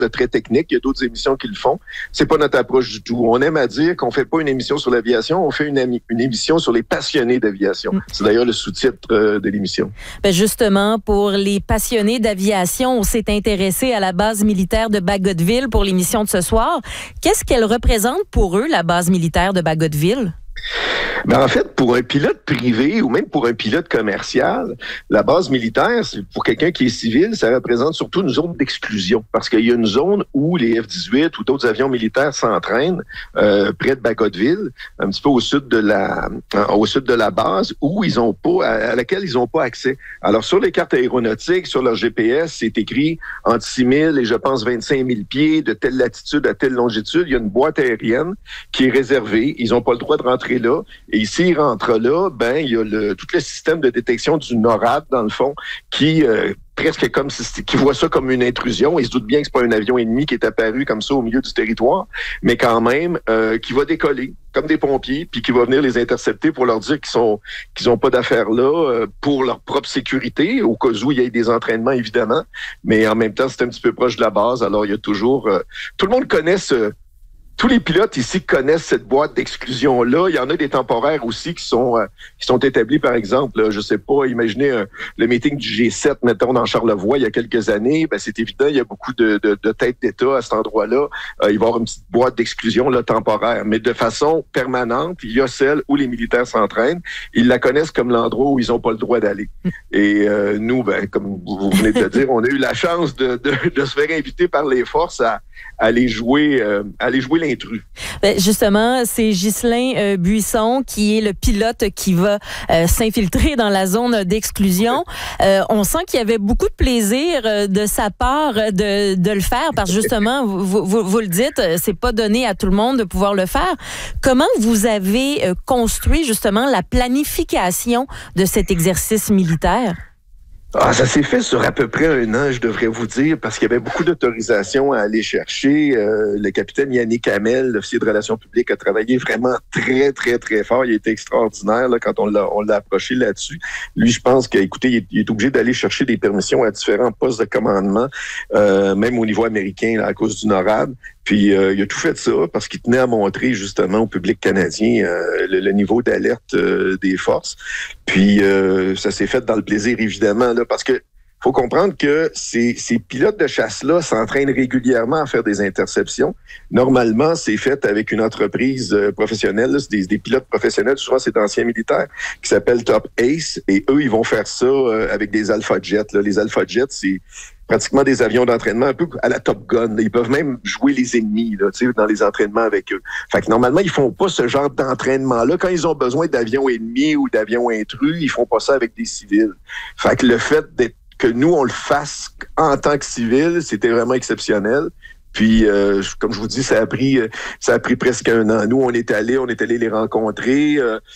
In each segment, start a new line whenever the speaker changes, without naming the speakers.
de très technique. Il y a d'autres émissions qui le font. C'est pas notre approche du tout. On aime à dire qu'on fait pas une émission sur l'aviation, on fait une émission sur les passionnés d'aviation. C'est d'ailleurs le sous-titre de l'émission.
Ben justement, pour les passionnés d'aviation, on s'est intéressé à la base militaire de Bagotville pour l'émission de ce soir. Qu'est-ce qu'elle représente pour eux, la base militaire de Bagotville?
Ben en fait, pour un pilote privé ou même pour un pilote commercial, la base militaire, c'est pour quelqu'un qui est civil, ça représente surtout une zone d'exclusion parce qu'il y a une zone où les F-18 ou d'autres avions militaires s'entraînent près de Bagotville, un petit peu au sud de la base où ils ont pas à laquelle ils n'ont pas accès. Alors sur les cartes aéronautiques, sur leur GPS, c'est écrit entre 6 000 et je pense 25 000 pieds de telle latitude à telle longitude, il y a une boîte aérienne qui est réservée. Ils n'ont pas le droit de rentrer là. Et s'ils rentrent là, ben il y a tout le système de détection du NORAD, dans le fond, qui presque comme qui voit ça comme une intrusion. Ils se doutent bien que c'est pas un avion ennemi qui est apparu comme ça au milieu du territoire, mais quand même qui va décoller comme des pompiers, puis qui va venir les intercepter pour leur dire qu'ils ont pas d'affaires là pour leur propre sécurité, au cas où il y ait des entraînements évidemment, mais en même temps c'est un petit peu proche de la base. Alors il y a toujours tout le monde connaît tous les pilotes ici connaissent cette boîte d'exclusion-là. Il y en a des temporaires aussi qui sont établis, par exemple, je sais pas, imaginez le meeting du G7, mettons, dans Charlevoix, il y a quelques années, ben c'est évident, il y a beaucoup de têtes d'État à cet endroit-là. Il va y avoir une petite boîte d'exclusion là, temporaire, mais de façon permanente, il y a celle où les militaires s'entraînent. Ils la connaissent comme l'endroit où ils n'ont pas le droit d'aller. Et nous, ben, comme vous venez de le dire, on a eu la chance de se faire inviter par les forces à aller jouer l'intrus.
Ben justement, c'est Ghislain Buisson qui est le pilote qui va s'infiltrer dans la zone d'exclusion. On sent qu'il y avait beaucoup de plaisir de sa part de le faire parce que justement, vous le dites, c'est pas donné à tout le monde de pouvoir le faire. Comment vous avez construit justement la planification de cet exercice militaire?
Ah, ça s'est fait sur à peu près un an, je devrais vous dire, parce qu'il y avait beaucoup d'autorisations à aller chercher. Le capitaine Yannick Hamel, l'officier de relations publiques, a travaillé vraiment très, très, très fort. Il a été extraordinaire là, quand on l'a approché là-dessus. Lui, je pense qu'écoutez, il est obligé d'aller chercher des permissions à différents postes de commandement, même au niveau américain, là, à cause du NORAD. Puis il a tout fait ça parce qu'il tenait à montrer justement au public canadien le niveau d'alerte des forces. Puis ça s'est fait dans le plaisir évidemment là, parce que faut comprendre que ces pilotes de chasse-là s'entraînent régulièrement à faire des interceptions. Normalement, c'est fait avec une entreprise professionnelle. Là, c'est des pilotes professionnels, souvent c'est d'anciens militaires, qui s'appellent Top Ace. Et eux, ils vont faire ça avec des Alpha Jets. Là. Les Alpha Jets, c'est pratiquement des avions d'entraînement un peu à la Top Gun. Là. Ils peuvent même jouer les ennemis là, dans les entraînements avec eux. Fait que normalement, ils font pas ce genre d'entraînement-là. Quand ils ont besoin d'avions ennemis ou d'avions intrus, ils font pas ça avec des civils. Fait que le fait que nous, on le fasse en tant que civil, c'était vraiment exceptionnel. Puis, comme je vous dis, ça a pris presque un an. Nous, on est allé les rencontrer.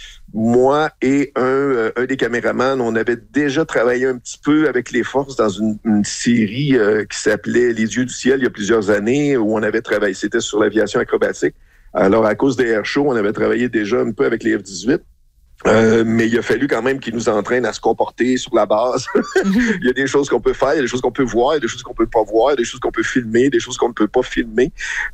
Moi et un des caméramans, on avait déjà travaillé un petit peu avec les forces dans une série qui s'appelait Les Yeux du ciel il y a plusieurs années, où on avait travaillé. C'était sur l'aviation acrobatique. Alors, à cause des air shows, on avait travaillé déjà un peu avec les F-18. Mais il a fallu quand même qu'ils nous entraînent à se comporter sur la base. Il y a des choses qu'on peut faire, il y a des choses qu'on peut voir, il y a des choses qu'on peut pas voir, il y a des choses qu'on peut filmer, des choses qu'on ne peut pas filmer.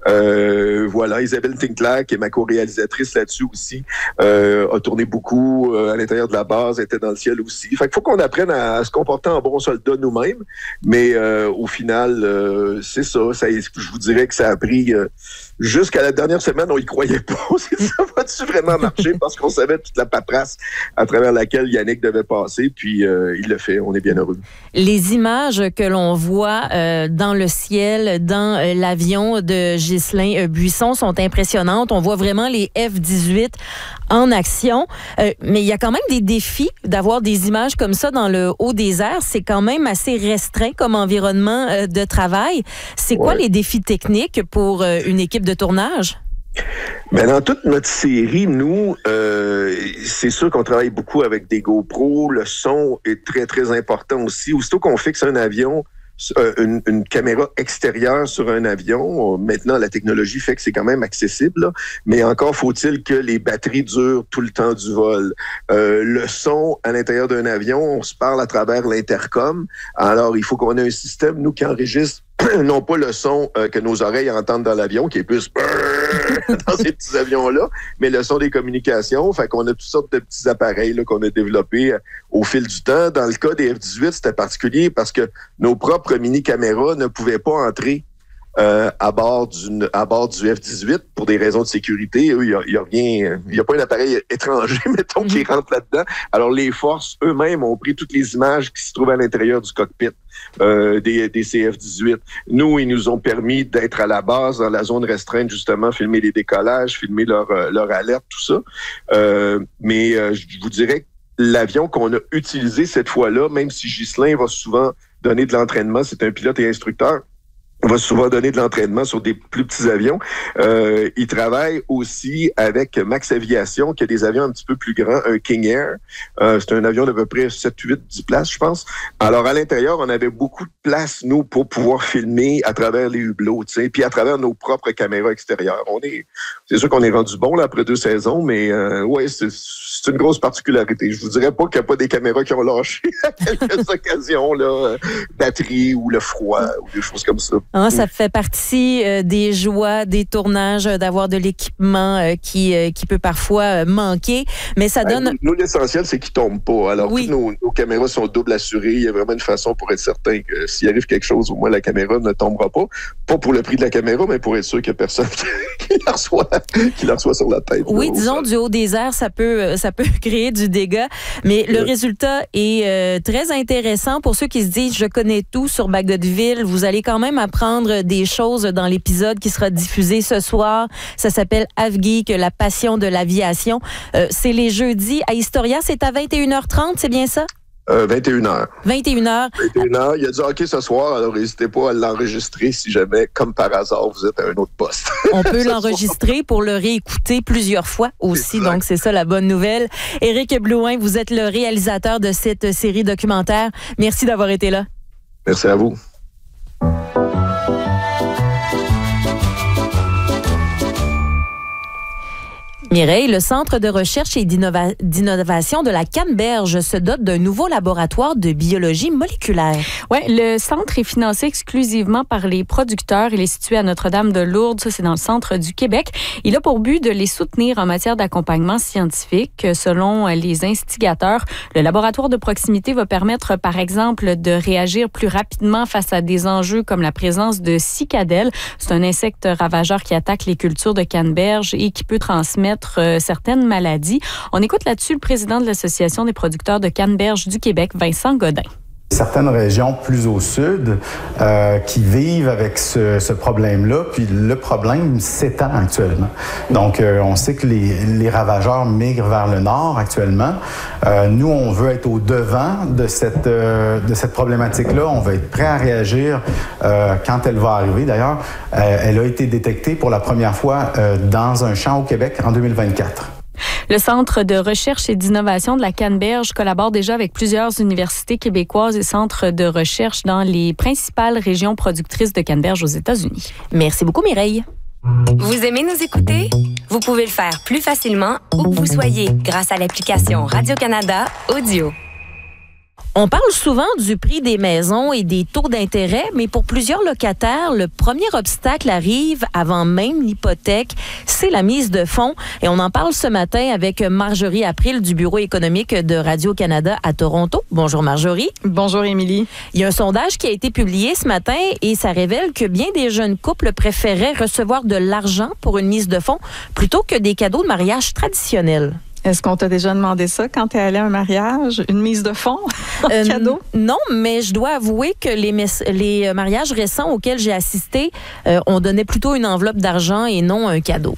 Voilà, Isabelle Tinclair, qui est ma co-réalisatrice là-dessus aussi, a tourné beaucoup à l'intérieur de la base, était dans le ciel aussi. Fait qu'il faut qu'on apprenne à se comporter en bon soldat nous-mêmes. Mais au final, c'est ça. Je vous dirais que ça a pris... jusqu'à la dernière semaine, on y croyait pas. Ça va-tu vraiment marcher? Parce qu'on savait toute la paperasse à travers laquelle Yannick devait passer. Puis, il le fait. On est bien heureux.
Les images que l'on voit dans le ciel, dans l'avion de Ghislain Buisson sont impressionnantes. On voit vraiment les F-18 en action. Mais il y a quand même des défis d'avoir des images comme ça dans le haut des airs. C'est quand même assez restreint comme environnement de travail. C'est quoi les défis techniques pour une équipe de tournage?
Ben dans toute notre série, nous, c'est sûr qu'on travaille beaucoup avec des GoPro. Le son est très, très important aussi. Aussitôt qu'on fixe un avion une caméra extérieure sur un avion. Maintenant, la technologie fait que c'est quand même accessible, là, mais encore faut-il que les batteries durent tout le temps du vol. Le son à l'intérieur d'un avion, on se parle à travers l'intercom. Alors, il faut qu'on ait un système, nous, qui enregistre non pas le son que nos oreilles entendent dans l'avion, qui est plus dans ces petits avions-là, mais le son des communications. Fait qu'on a toutes sortes de petits appareils là, qu'on a développés au fil du temps. Dans le cas des F-18, c'était particulier parce que nos propres mini-caméras ne pouvaient pas entrer à bord du F-18 pour des raisons de sécurité. Il y a pas un appareil étranger, mettons, qui rentre là-dedans. Alors, les forces eux-mêmes ont pris toutes les images qui se trouvent à l'intérieur du cockpit des CF-18. Nous, ils nous ont permis d'être à la base, dans la zone restreinte, justement, filmer les décollages, filmer leur alerte, tout ça. Mais je vous dirais que l'avion qu'on a utilisé cette fois-là, même si Ghislain va souvent donner de l'entraînement, c'est un pilote et instructeur, on va souvent donner de l'entraînement sur des plus petits avions. Il travaille aussi avec Max Aviation, qui a des avions un petit peu plus grands, un King Air. C'est un avion d'à peu près 7, 8, 10 places, je pense. Alors, à l'intérieur, on avait beaucoup de place, nous, pour pouvoir filmer à travers les hublots, tu sais, puis à travers nos propres caméras extérieures. C'est sûr qu'on est rendu bon, là, après 2 saisons, mais ouais, c'est une grosse particularité. Je vous dirais pas qu'il n'y a pas des caméras qui ont lâché à quelques occasions, là, batterie ou le froid ou des choses comme ça.
Ça fait partie des joies des tournages d'avoir de l'équipement qui peut parfois manquer, mais ça donne...
Nous, l'essentiel, c'est qu'ils ne tombent pas. Alors,
oui.
Toutes nos caméras sont double assurées. Il y a vraiment une façon pour être certain que s'il arrive quelque chose, au moins la caméra ne tombera pas. Pas pour le prix de la caméra, mais pour être sûr qu'il n'y a personne qui la reçoit sur la tête.
Oui,
là,
disons, du haut des airs, ça peut créer du dégât, mais le résultat est très intéressant pour ceux qui se disent « je connais tout sur Bagotville ». Vous allez quand même apprendre des choses dans l'épisode qui sera diffusé ce soir. Ça s'appelle Avgeek, la passion de l'aviation. C'est les jeudis à Historia. C'est à 21h30, c'est bien ça?
21h.
21h.
21h. Il y a du hockey ce soir, alors n'hésitez pas à l'enregistrer si jamais, comme par hasard, vous êtes à un autre poste.
On peut l'enregistrer pour le réécouter plusieurs fois aussi, donc c'est ça la bonne nouvelle. Éric Blouin, vous êtes le réalisateur de cette série documentaire. Merci d'avoir été là.
Merci à vous.
Mireille, le Centre de recherche et d'innovation de la Canneberge se dote d'un nouveau laboratoire de biologie moléculaire.
Oui, le centre est financé exclusivement par les producteurs. Il est situé à Notre-Dame-de-Lourdes. Ça, c'est dans le centre du Québec. Il a pour but de les soutenir en matière d'accompagnement scientifique. Selon les instigateurs, le laboratoire de proximité va permettre, par exemple, de réagir plus rapidement face à des enjeux comme la présence de cicadelles. C'est un insecte ravageur qui attaque les cultures de canneberge et qui peut transmettre certaines maladies. On écoute là-dessus le président de l'Association des producteurs de canneberge du Québec, Vincent Godin.
Certaines régions plus au sud qui vivent avec ce problème-là, puis le problème s'étend actuellement. Donc, on sait que les ravageurs migrent vers le nord actuellement. Nous, on veut être au devant de cette problématique-là. On veut être prêt à réagir quand elle va arriver. D'ailleurs, elle a été détectée pour la première fois dans un champ au Québec en 2024.
Le Centre de recherche et d'innovation de la Canneberge collabore déjà avec plusieurs universités québécoises et centres de recherche dans les principales régions productrices de canneberge aux États-Unis.
Merci beaucoup, Mireille.
Vous aimez nous écouter? Vous pouvez le faire plus facilement où que vous soyez grâce à l'application Radio-Canada Audio.
On parle souvent du prix des maisons et des taux d'intérêt, mais pour plusieurs locataires, le premier obstacle arrive avant même l'hypothèque, c'est la mise de fonds. Et on en parle ce matin avec Marjorie April du Bureau économique de Radio-Canada à Toronto. Bonjour Marjorie.
Bonjour Émilie.
Il y a un sondage qui a été publié ce matin et ça révèle que bien des jeunes couples préféraient recevoir de l'argent pour une mise de fonds plutôt que des cadeaux de mariage traditionnels.
Est-ce qu'on t'a déjà demandé ça quand tu es allé à un mariage, une mise de fonds en cadeau?
Non, mais je dois avouer que les mariages récents auxquels j'ai assisté, on donnait plutôt une enveloppe d'argent et non un cadeau.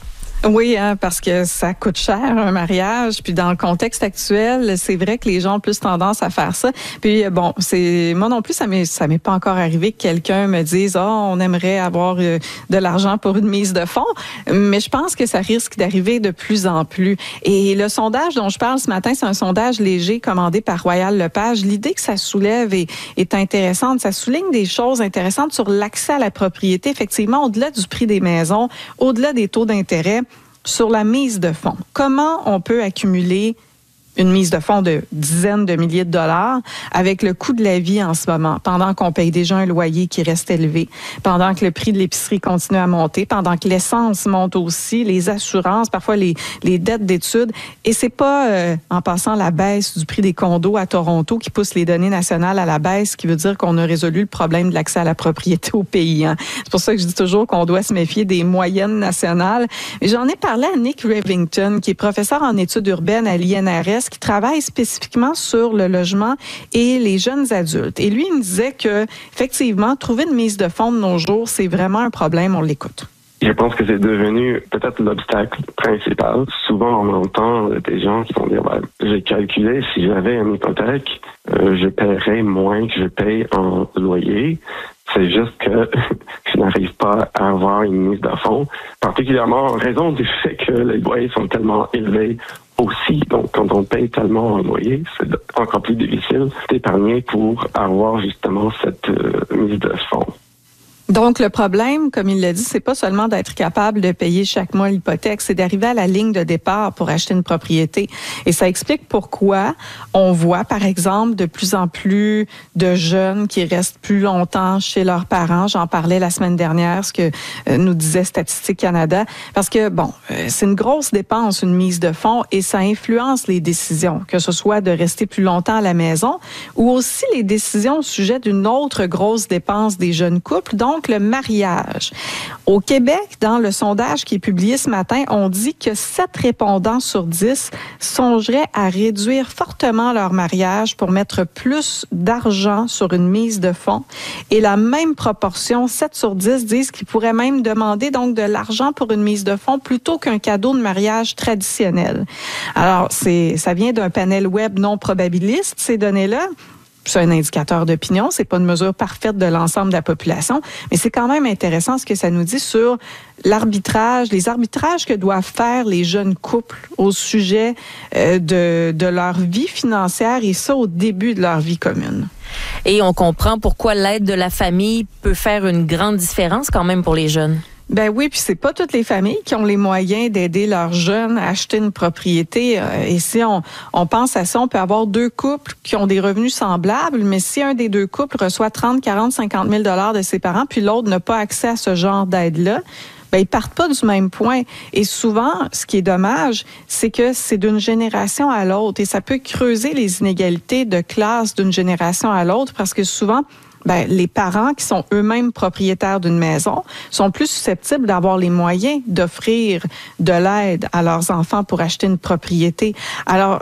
Oui, parce que ça coûte cher un mariage. Puis dans le contexte actuel, c'est vrai que les gens ont plus tendance à faire ça. Puis bon, moi non plus, ça m'est pas encore arrivé que quelqu'un me dise on aimerait avoir de l'argent pour une mise de fonds. Mais je pense que ça risque d'arriver de plus en plus. Et le sondage dont je parle ce matin, c'est un sondage léger commandé par Royal Lepage. L'idée que ça soulève est intéressante. Ça souligne des choses intéressantes sur l'accès à la propriété. Effectivement, au-delà du prix des maisons, au-delà des taux d'intérêt, sur la mise de fonds. Comment on peut accumuler une mise de fonds de dizaines de milliers de dollars avec le coût de la vie en ce moment, pendant qu'on paye déjà un loyer qui reste élevé, pendant que le prix de l'épicerie continue à monter, pendant que l'essence monte aussi, les assurances, parfois les dettes d'études. Et c'est pas en passant la baisse du prix des condos à Toronto qui pousse les données nationales à la baisse qui veut dire qu'on a résolu le problème de l'accès à la propriété au pays. C'est pour ça que je dis toujours qu'on doit se méfier des moyennes nationales. Et j'en ai parlé à Nick Rivington, qui est professeur en études urbaines à l'INRS, qui travaille spécifiquement sur le logement et les jeunes adultes. Et lui, il me disait que, effectivement, trouver une mise de fonds de nos jours, c'est vraiment un problème. On l'écoute.
Je pense que c'est devenu peut-être l'obstacle principal. Souvent, on entend des gens qui vont dire j'ai calculé, si j'avais une hypothèque, je paierais moins que je paye en loyer. C'est juste que je n'arrive pas à avoir une mise de fonds, particulièrement en raison du fait que les loyers sont tellement élevés aussi. Donc, quand on paye tellement en loyer, c'est encore plus difficile d'épargner pour avoir justement cette mise de fonds.
Donc, le problème, comme il l'a dit, c'est pas seulement d'être capable de payer chaque mois l'hypothèque, c'est d'arriver à la ligne de départ pour acheter une propriété. Et ça explique pourquoi on voit, par exemple, de plus en plus de jeunes qui restent plus longtemps chez leurs parents. J'en parlais la semaine dernière, ce que nous disait Statistique Canada. Parce que, c'est une grosse dépense, une mise de fonds, et ça influence les décisions, que ce soit de rester plus longtemps à la maison ou aussi les décisions au sujet d'une autre grosse dépense des jeunes couples, donc le mariage. Au Québec, dans le sondage qui est publié ce matin, on dit que 7 répondants sur 10 songeraient à réduire fortement leur mariage pour mettre plus d'argent sur une mise de fonds. Et la même proportion, 7 sur 10, disent qu'ils pourraient même demander donc de l'argent pour une mise de fonds plutôt qu'un cadeau de mariage traditionnel. Alors, ça vient d'un panel web non probabiliste, ces données-là. C'est un indicateur d'opinion, c'est pas une mesure parfaite de l'ensemble de la population, mais c'est quand même intéressant ce que ça nous dit sur l'arbitrage, les arbitrages que doivent faire les jeunes couples au sujet de leur vie financière et ça au début de leur vie commune.
Et on comprend pourquoi l'aide de la famille peut faire une grande différence quand même pour les jeunes.
Ben oui, puis c'est pas toutes les familles qui ont les moyens d'aider leurs jeunes à acheter une propriété. Et si on pense à ça, on peut avoir 2 couples qui ont des revenus semblables, mais si un des 2 couples reçoit 30, 40, 50 000 $ de ses parents, puis l'autre n'a pas accès à ce genre d'aide-là, ils partent pas du même point. Et souvent, ce qui est dommage, c'est que c'est d'une génération à l'autre. Et ça peut creuser les inégalités de classe d'une génération à l'autre parce que souvent, les parents qui sont eux-mêmes propriétaires d'une maison sont plus susceptibles d'avoir les moyens d'offrir de l'aide à leurs enfants pour acheter une propriété. Alors,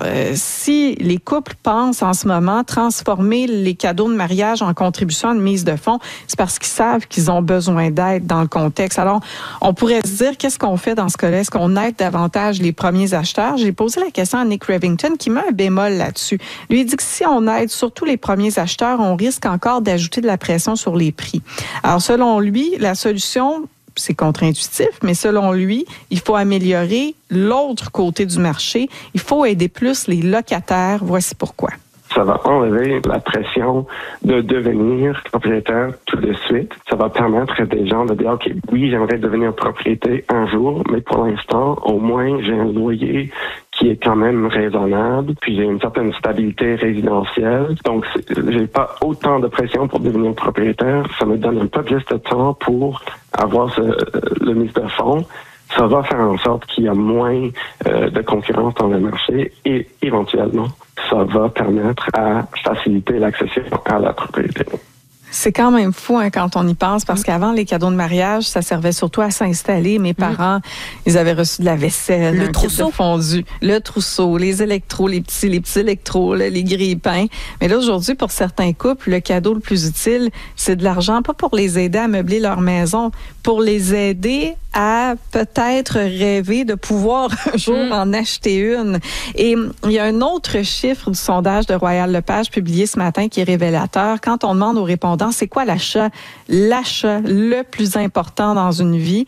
si les couples pensent en ce moment transformer les cadeaux de mariage en contribution à une mise de fonds, c'est parce qu'ils savent qu'ils ont besoin d'aide dans le contexte. Alors, on pourrait se dire, qu'est-ce qu'on fait dans ce cas-là? Est-ce qu'on aide davantage les premiers acheteurs? J'ai posé la question à Nick Rivington qui met un bémol là-dessus. Lui, il dit que si on aide surtout les premiers acheteurs, on risque encore d'ajouter de la pression sur les prix. Alors, selon lui, la solution, c'est contre-intuitif, mais selon lui, il faut améliorer l'autre côté du marché. Il faut aider plus les locataires. Voici pourquoi.
Ça va enlever la pression de devenir propriétaire tout de suite. Ça va permettre à des gens de dire, OK, oui, j'aimerais devenir propriétaire un jour, mais pour l'instant, au moins, j'ai un loyer qui est quand même raisonnable, puis j'ai une certaine stabilité résidentielle. Donc, j'ai pas autant de pression pour devenir propriétaire. Ça me donne un peu plus de temps pour avoir le mise de fonds. Ça va faire en sorte qu'il y a moins de concurrence dans le marché et éventuellement, ça va permettre à faciliter l'accession à la propriété.
C'est quand même fou quand on y pense, parce qu'avant, les cadeaux de mariage, ça servait surtout à s'installer. Mes parents, ils avaient reçu de la vaisselle,
le trousseau
fondu, le trousseau, les électros, les petits électros, les grille-pains. Mais là, aujourd'hui, pour certains couples, le cadeau le plus utile, c'est de l'argent, pas pour les aider à meubler leur maison, pour les aider à peut-être rêver de pouvoir un jour en acheter une. Et il y a un autre chiffre du sondage de Royal Lepage publié ce matin qui est révélateur. Quand on demande aux répondants c'est quoi l'achat le plus important dans une vie,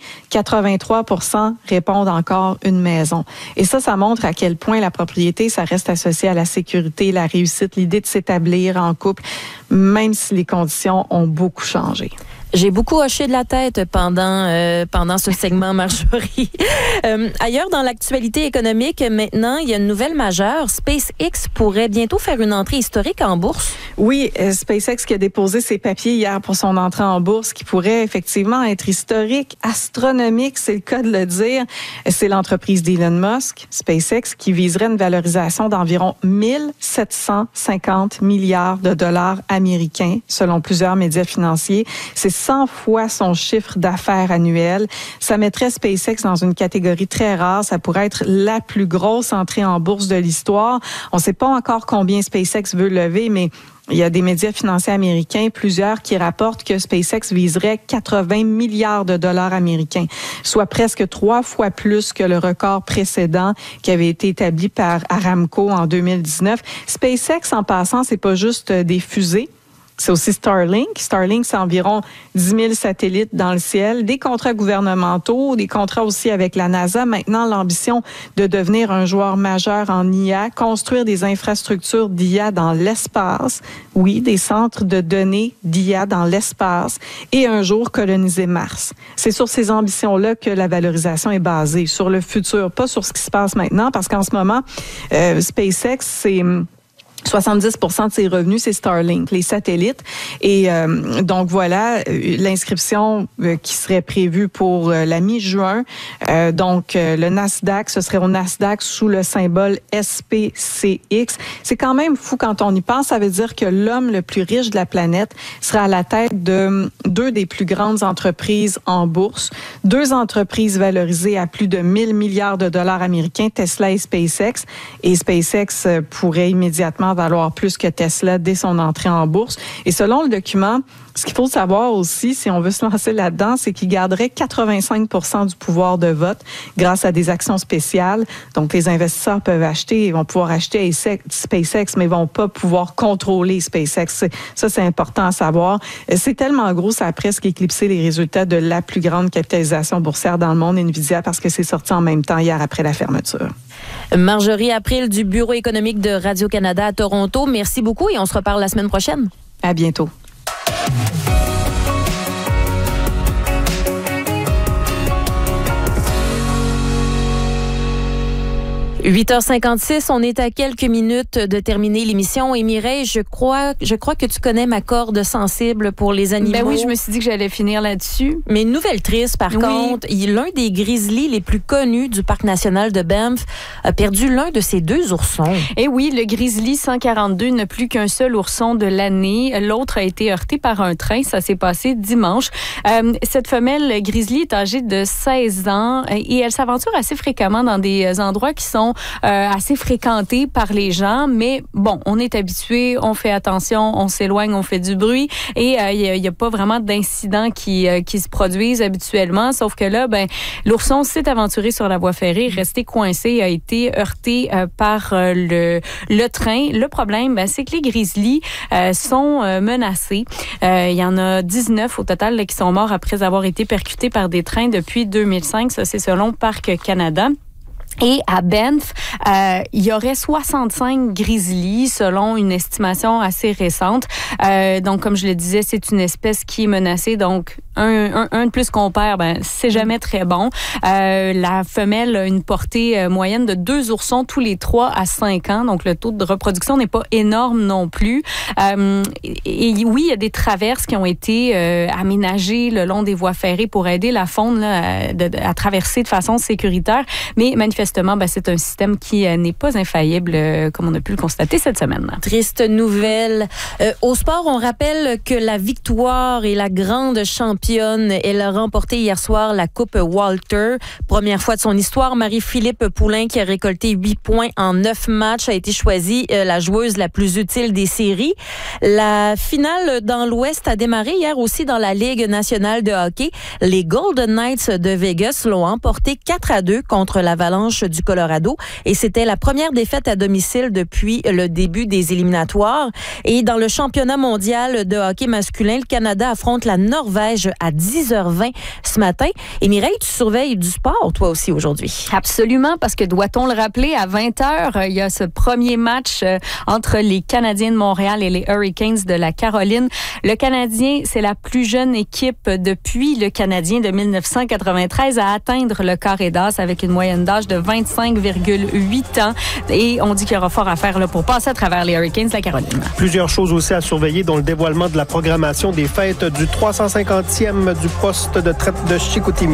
83% répondent encore une maison. Et ça montre à quel point la propriété, ça reste associé à la sécurité, la réussite, l'idée de s'établir en couple, même si les conditions ont beaucoup changé.
J'ai beaucoup hoché de la tête pendant ce segment, Marjorie. Ailleurs dans l'actualité économique, maintenant, il y a une nouvelle majeure. SpaceX pourrait bientôt faire une entrée historique en bourse.
Oui, SpaceX qui a déposé ses papiers hier pour son entrée en bourse, qui pourrait effectivement être historique, astronomique, c'est le cas de le dire. C'est l'entreprise d'Elon Musk, SpaceX, qui viserait une valorisation d'environ 1750 milliards de dollars américains, selon plusieurs médias financiers. C'est 100 fois son chiffre d'affaires annuel. Ça mettrait SpaceX dans une catégorie très rare. Ça pourrait être la plus grosse entrée en bourse de l'histoire. On ne sait pas encore combien SpaceX veut lever, mais il y a des médias financiers américains, plusieurs, qui rapportent que SpaceX viserait 80 milliards de dollars américains, soit presque 3 fois plus que le record précédent qui avait été établi par Aramco en 2019. SpaceX, en passant, c'est pas juste des fusées. C'est aussi Starlink. Starlink, c'est environ 10 000 satellites dans le ciel, des contrats gouvernementaux, des contrats aussi avec la NASA. Maintenant, l'ambition de devenir un joueur majeur en IA, construire des infrastructures d'IA dans l'espace, oui, des centres de données d'IA dans l'espace et un jour coloniser Mars. C'est sur ces ambitions-là que la valorisation est basée, sur le futur, pas sur ce qui se passe maintenant, parce qu'en ce moment, SpaceX, c'est 70% de ses revenus, c'est Starlink, les satellites. Et donc voilà, l'inscription qui serait prévue pour la mi-juin. Le Nasdaq, ce serait au Nasdaq sous le symbole SPCX. C'est quand même fou quand on y pense. Ça veut dire que l'homme le plus riche de la planète sera à la tête de 2 des plus grandes entreprises en bourse. 2 entreprises valorisées à plus de 1000 milliards de dollars américains, Tesla et SpaceX. Et SpaceX pourrait immédiatement valoir plus que Tesla dès son entrée en bourse. Et selon le document, ce qu'il faut savoir aussi, si on veut se lancer là-dedans, c'est qu'il garderait 85% du pouvoir de vote grâce à des actions spéciales. Donc, les investisseurs peuvent acheter, ils vont pouvoir acheter SpaceX, mais ils vont pas pouvoir contrôler SpaceX. Ça, c'est important à savoir. C'est tellement gros, ça a presque éclipsé les résultats de la plus grande capitalisation boursière dans le monde, Nvidia, parce que c'est sorti en même temps hier après la fermeture.
Marjorie April du Bureau économique de Radio-Canada à Toronto, merci beaucoup et on se reparle la semaine prochaine.
À bientôt.
8h56, on est à quelques minutes de terminer l'émission. Et Mireille, je crois que tu connais ma corde sensible pour les animaux.
Ben oui, je me suis dit que j'allais finir là-dessus.
Mais une nouvelle triste, par contre, l'un des grizzlies les plus connus du Parc national de Banff a perdu l'un de ses 2 oursons.
Et oui, le grizzly 142 n'a plus qu'un seul ourson de l'année. L'autre a été heurté par un train. Ça s'est passé dimanche. Cette femelle grizzly est âgée de 16 ans et elle s'aventure assez fréquemment dans des endroits qui sont assez fréquentés par les gens. Mais bon, on est habitué, on fait attention, on s'éloigne, on fait du bruit et il n'y a pas vraiment d'incidents qui se produisent habituellement. Sauf que là, l'ourson s'est aventuré sur la voie ferrée, resté coincé, a été heurté par le train. Le problème, c'est que les grizzlies sont menacés. Il y en a 19 au total là, qui sont morts après avoir été percutés par des trains depuis 2005. Ça, c'est selon Parc Canada. Et à Banff, il y aurait 65 grizzlies selon une estimation assez récente. Donc, comme je le disais, c'est une espèce qui est menacée. Donc, un de plus qu'on perd, c'est jamais très bon. La femelle a une portée moyenne de 2 oursons tous les 3 à 5 ans. Donc, le taux de reproduction n'est pas énorme non plus. Et oui, il y a des traverses qui ont été aménagées le long des voies ferrées pour aider la faune là, à traverser de façon sécuritaire. Mais manifestement, manifestement, c'est un système qui n'est pas infaillible, comme on a pu le constater cette semaine.
Triste nouvelle. Au sport, on rappelle que la victoire et la grande championne, elle a remporté hier soir la Coupe Walter. Première fois de son histoire, Marie-Philippe Poulin, qui a récolté 8 points en 9 matchs, a été choisie la joueuse la plus utile des séries. La finale dans l'Ouest a démarré hier aussi dans la Ligue nationale de hockey. Les Golden Knights de Vegas l'ont emporté 4-2 contre l'Avalanche du Colorado et c'était la première défaite à domicile depuis le début des éliminatoires. Et dans le championnat mondial de hockey masculin, le Canada affronte la Norvège à 10h20 ce matin. Et Mireille, tu surveilles du sport, toi aussi, aujourd'hui.
Absolument, parce que doit-on le rappeler, à 20h, il y a ce premier match entre les Canadiens de Montréal et les Hurricanes de la Caroline. Le Canadien, c'est la plus jeune équipe depuis le Canadien de 1993 à atteindre le carré d'as avec une moyenne d'âge de 25,8 ans. Et on dit qu'il y aura fort à faire là, pour passer à travers les Hurricanes de la Caroline.
Plusieurs choses aussi à surveiller, dont le dévoilement de la programmation des fêtes du 350e du poste de traite de Chicoutimi.